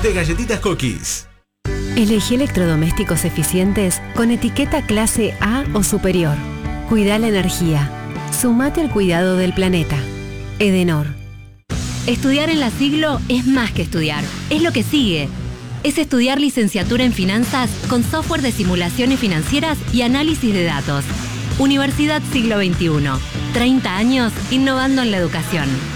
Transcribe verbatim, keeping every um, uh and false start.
de galletitas Cookies. Elegí electrodomésticos eficientes con etiqueta clase A o superior. Cuida la energía. Sumate al cuidado del planeta. Edenor. Estudiar en la Siglo es más que estudiar, es lo que sigue. Es estudiar licenciatura en finanzas con software de simulaciones financieras y análisis de datos. Universidad Siglo veintiuno. treinta años innovando en la educación.